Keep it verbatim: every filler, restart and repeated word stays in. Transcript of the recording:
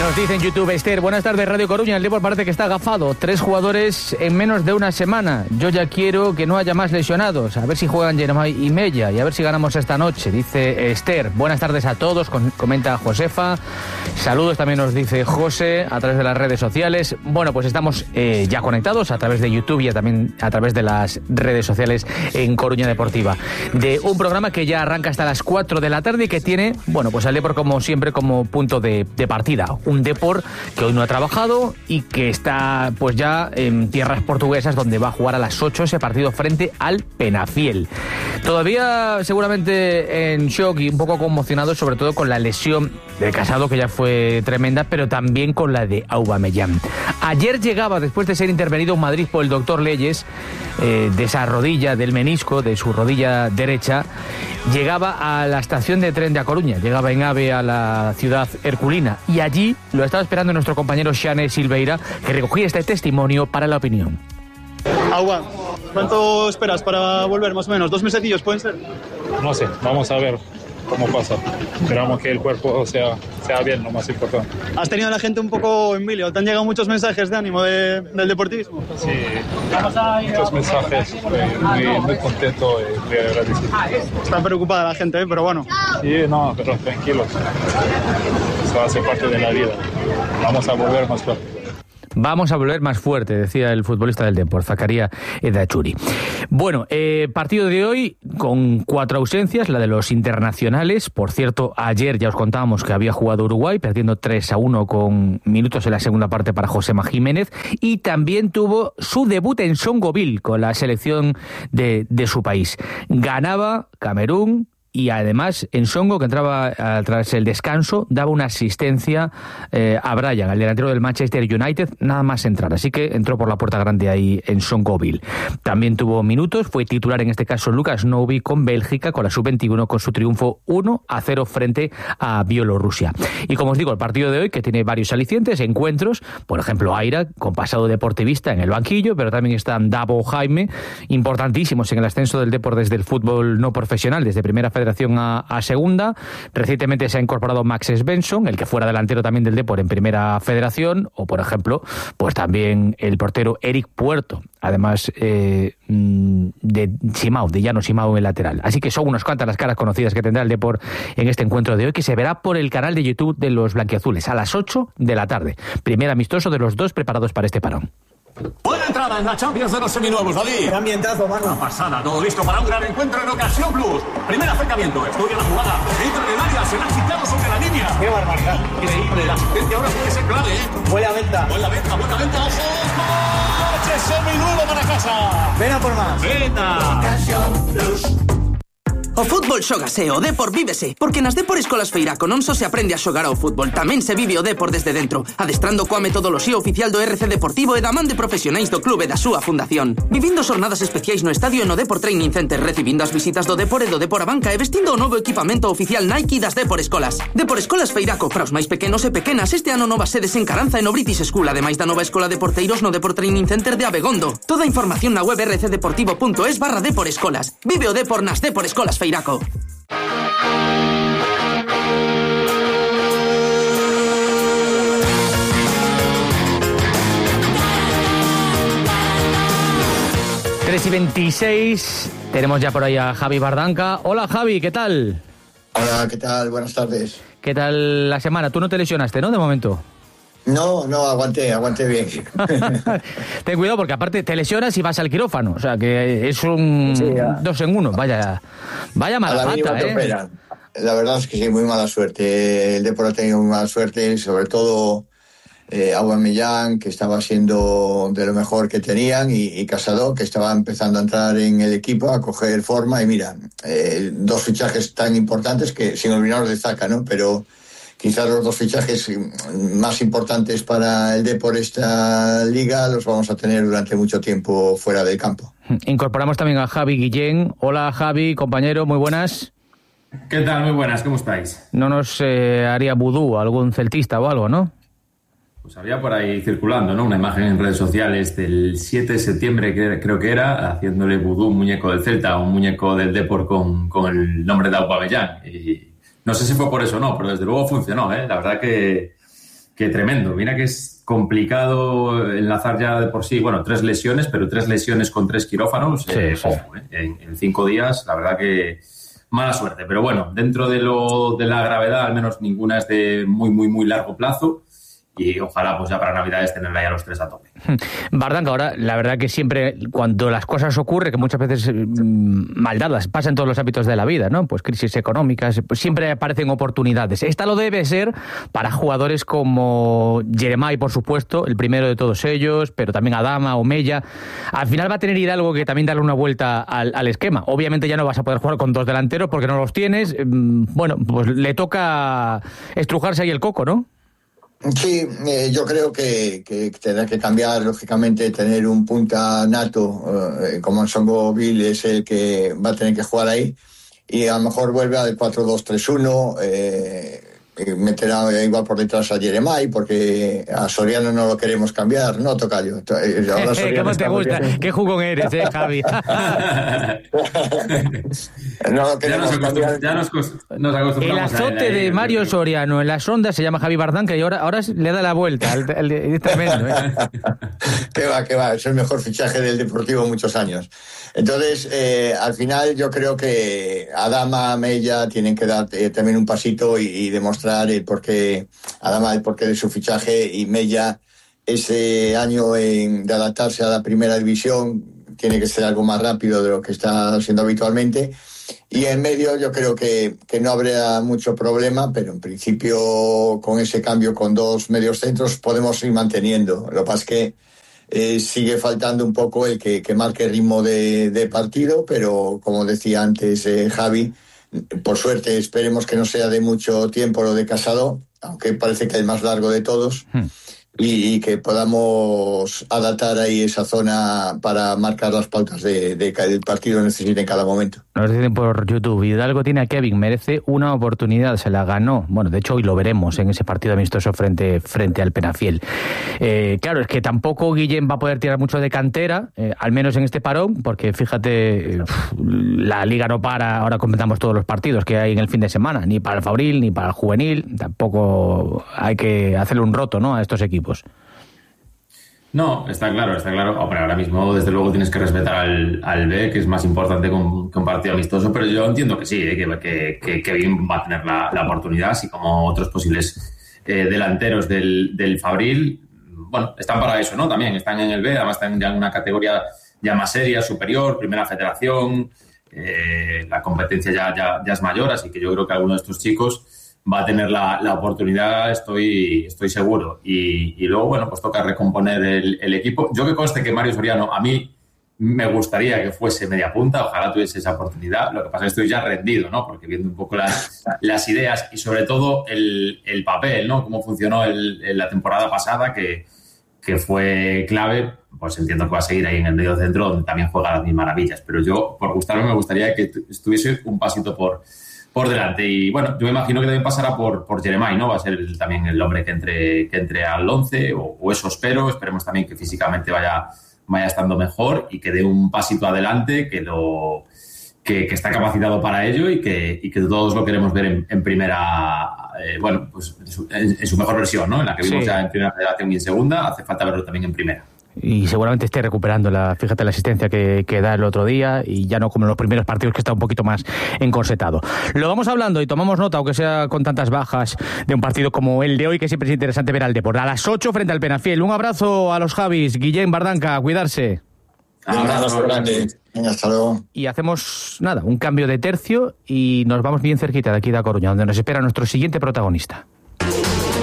Nos dice en YouTube, Esther, buenas tardes, Radio Coruña. El Depor parece que está agafado. Tres jugadores en menos de una semana. Yo ya quiero que no haya más lesionados. A ver si juegan Jeremai y Mella y a ver si ganamos esta noche. Dice Esther, buenas tardes a todos. Comenta Josefa. Saludos también nos dice José a través de las redes sociales. Bueno, pues estamos eh, ya conectados a través de YouTube y también a través de las redes sociales en Coruña Deportiva. De un programa que ya arranca hasta las cuatro de la tarde y que tiene, bueno, pues al Depor como siempre como punto de, de partida. Un Depor que hoy no ha trabajado y que está pues ya en tierras portuguesas, donde va a jugar a las ocho ese partido frente al Penafiel. Todavía seguramente en shock y un poco conmocionado, sobre todo con la lesión del Casado, que ya fue tremenda, pero también con la de Aubameyang. Ayer llegaba, después de ser intervenido en Madrid por el doctor Leyes, eh, de esa rodilla, del menisco, de su rodilla derecha, llegaba a la estación de tren de A Coruña, llegaba en AVE a la ciudad herculina, y allí lo estaba esperando nuestro compañero Xane Silveira, que recogía este testimonio para La Opinión. Agua, ¿cuánto esperas para volver más o menos? ¿Dos mesecillos pueden ser? No sé, vamos a ver cómo pasa. Esperamos que el cuerpo sea, sea bien, lo más importante. ¿Has tenido a la gente un poco en vilo? ¿Te han llegado muchos mensajes de ánimo de, del deportivismo? Sí, muchos mensajes, muy, muy contento y muy agradecido. Está preocupada la gente, ¿eh? Pero bueno. Sí, no, pero tranquilos. Eso hace parte de la vida. Vamos a volver más fuerte. Vamos a volver más fuerte, decía el futbolista del Depor, Zakaria Edachuri. Bueno, eh, partido de hoy con cuatro ausencias, la de los internacionales. Por cierto, ayer ya os contábamos que había jugado Uruguay, perdiendo tres a uno con minutos en la segunda parte para Josema Jiménez. Y también tuvo su debut en Songoville con la selección de, de su país. Ganaba Camerún. Y además, en Songo, que entraba tras el descanso, daba una asistencia eh, a Bryan, al delantero del Manchester United, nada más entrar. Así que entró por la puerta grande ahí en Songoville. También tuvo minutos, fue titular en este caso Lucas Novi con Bélgica, con la sub veintiuno, con su triunfo uno a cero frente a Bielorrusia. Y como os digo, el partido de hoy, que tiene varios alicientes, encuentros, por ejemplo, Aira, con pasado deportivista en el banquillo, pero también están Davo, Jaime, importantísimos en el ascenso del Depor desde el fútbol no profesional, desde Primera Federación A, a segunda. Recientemente se ha incorporado Max Svensson, el que fuera delantero también del Depor en Primera Federación, o por ejemplo, pues también el portero Eric Puerto, además eh, de Simao, de Llano Simao en el lateral. Así que son unas cuantas las caras conocidas que tendrá el Depor en este encuentro de hoy, que se verá por el canal de YouTube de los blanquiazules a las ocho de la tarde. Primer amistoso de los dos preparados para este parón. Buena entrada en la Champions de los seminuevos, David. Qué ambientazo, mano. Una pasada, todo listo para un gran encuentro en Ocasión Plus. Primer acercamiento, estudia la jugada. Entra en el área, se la ha quitado sobre la línea. Qué barbaridad. Increíble, la asistencia ahora puede ser clave, ¿eh? Buena venta. Buena venta, buena venta, ojo. ¡Coche seminuevo para casa! Ven a por más. Venta. Ocasión Plus. O fútbol xógase, o Depor vívese. Porque nas Depor Escolas Feiraco non só se aprende a xogar ao fútbol, tamén se vive o Depor desde dentro, adestrando coa metodoloxía oficial do R C Deportivo e da man de profesionais do clube e da súa fundación. Vivindo xornadas especiais no estadio e no Depor Training Center, recibindo as visitas do Depor e do Depor a banca e vestindo o novo equipamento oficial Nike das Depor Escolas. Depor Escolas Feiraco, para os máis pequenos e pequenas, este ano novas sedes en Caranza e no British School, ademais da nova escola de porteiros no Depor Training Center de Abegondo. Toda a información na web rcdeportivo.es barra Depor Escolas. Vive o Depor nas Depor Escolas Feiraco. tres y veintiséis, tenemos ya por ahí a Javi Bardanca. Hola Javi, ¿qué tal? Hola, ¿qué tal? Buenas tardes. ¿Qué tal la semana? Tú no te lesionaste, ¿no? De momento. No, no, aguanté, aguanté bien. Ten cuidado porque aparte te lesionas y vas al quirófano, o sea que es un sí, dos en uno, vaya, vaya mala pata, ¿eh? La verdad es que sí, muy mala suerte. El Depor ha tenido muy mala suerte, sobre todo eh, Aubameyang, que estaba siendo de lo mejor que tenían, y, y Casado, que estaba empezando a entrar en el equipo, a coger forma, y mira, eh, dos fichajes tan importantes que sin olvidarnos de Zaka, ¿no? Pero quizás los dos fichajes más importantes para el Depor esta liga los vamos a tener durante mucho tiempo fuera del campo. Incorporamos también a Javi Guillén. Hola Javi, compañero, muy buenas. ¿Qué tal? Muy buenas, ¿cómo estáis? No nos eh, haría vudú algún celtista o algo, ¿no? Pues había por ahí circulando, ¿no? Una imagen en redes sociales del siete de septiembre, que creo que era, haciéndole vudú un muñeco del Celta, un muñeco del Depor con, con el nombre de Aubameyang. Y no sé si fue por eso o no, pero desde luego funcionó, ¿eh? La verdad que que tremendo. Mira que es complicado enlazar ya de por sí, bueno, tres lesiones, pero tres lesiones con tres quirófanos, sí, eh, sí. ojo, eh, en, en cinco días, la verdad que mala suerte. Pero bueno, dentro de lo de la gravedad, al menos ninguna es de muy, muy, muy largo plazo. Y ojalá pues ya para Navidades tenerla ya los tres a tope. Bardanca, ahora la verdad que siempre cuando las cosas ocurren, que muchas veces mmm, maldadas, pasa en todos los ámbitos de la vida, ¿no? Pues crisis económicas, pues siempre aparecen oportunidades. Esta lo debe ser para jugadores como Jeremai, por supuesto, el primero de todos ellos, pero también Adama o Mella. Al final va a tener Hidalgo que también darle una vuelta al, al esquema. Obviamente ya no vas a poder jugar con dos delanteros porque no los tienes. Bueno, pues le toca estrujarse ahí el coco, ¿no? Sí, eh, yo creo que, que tendrá que cambiar, lógicamente, tener un punta nato, eh, como Songo Bill es el que va a tener que jugar ahí, y a lo mejor vuelve al cuatro dos tres uno, eh, meterá igual por detrás a Jeremai, porque a Soriano no lo queremos cambiar, ¿no, Tocayo? Ahora ¿cómo te gusta? Bien. ¿Qué jugón eres, eh, Javi? No lo queremos ya nos cambiar. Ya nos, nos acostumbramos. El azote de Mario Soriano en las ondas se llama Javi Bardanca y ahora, ahora le da la vuelta. El, el, el, es tremendo, ¿eh? Que va, que va, es el mejor fichaje del Deportivo en muchos años. Entonces, eh, al final yo creo que Adama, Mella tienen que dar eh, también un pasito y, y demostrar el porqué, Adama el porqué de su fichaje, y Mella ese año en, de adaptarse a la primera división tiene que ser algo más rápido de lo que está haciendo habitualmente. Y en medio yo creo que, que no habría mucho problema, pero en principio con ese cambio con dos medios centros podemos ir manteniendo. Lo que pasa es que eh, sigue faltando un poco el que, que marque ritmo de, de partido, pero como decía antes eh, Javi, por suerte esperemos que no sea de mucho tiempo lo de Casado, aunque parece que es el más largo de todos. Hmm. Y, y que podamos adaptar ahí esa zona para marcar las pautas de, de que el partido necesite en cada momento. Nos dicen por YouTube, Hidalgo tiene a Kevin, merece una oportunidad, se la ganó. Bueno, de hecho hoy lo veremos en ese partido amistoso frente, frente al Penafiel. Eh, claro, es que tampoco Guillén va a poder tirar mucho de cantera, eh, al menos en este parón, porque fíjate, eh, la Liga no para, ahora comentamos todos los partidos que hay en el fin de semana, ni para el Fabril, ni para el Juvenil, tampoco hay que hacerle un roto, ¿no?, a estos equipos. No, está claro, está claro. Hombre, ahora mismo, desde luego, tienes que respetar al, al B, que es más importante que un, que un partido amistoso, pero yo entiendo que sí, eh, que, que, que Kevin va a tener la, la oportunidad, así como otros posibles eh, delanteros del, del Fabril. Bueno, están para eso, ¿no? También están en el B, además están ya en una categoría ya más seria, superior, primera federación, eh, la competencia ya, ya, ya es mayor, así que yo creo que alguno de estos chicos va a tener la, la oportunidad, estoy, estoy seguro. Y, y luego, bueno, pues toca recomponer el, el equipo. Yo que conste que Mario Soriano, a mí me gustaría que fuese media punta, ojalá tuviese esa oportunidad. Lo que pasa es que estoy ya rendido, ¿no? Porque viendo un poco las, las ideas y sobre todo el, el papel, ¿no? Cómo funcionó el, el, la temporada pasada, que, que fue clave, pues entiendo que va a seguir ahí en el medio centro, donde también juega las mismas maravillas. Pero yo, por gustarme, me gustaría que estuviese un pasito por... por delante. Y bueno, yo me imagino que también pasará por, por Jeremai, ¿no? Va a ser el, también el hombre que entre, que entre al once, o, o eso espero. Esperemos también que físicamente vaya, vaya estando mejor y que dé un pasito adelante, que lo que, que está capacitado para ello y que, y que todos lo queremos ver en, en primera, eh, bueno, pues en su, en, en su mejor versión, ¿no? En la que vimos sí. ya en primera federación y en segunda, hace falta verlo también en primera. Y seguramente esté recuperando la, fíjate la asistencia que, que da el otro día, y ya no como en los primeros partidos, que está un poquito más encorsetado. Lo vamos hablando y tomamos nota, aunque sea con tantas bajas, de un partido como el de hoy, que siempre es interesante ver al Depor. A las ocho frente al Penafiel. Un abrazo a los Javis, Guillén, Bardanca, cuidarse. Un abrazo grande. Venga, hasta luego. Y hacemos, nada, un cambio de tercio y nos vamos bien cerquita de aquí de A Coruña, donde nos espera nuestro siguiente protagonista.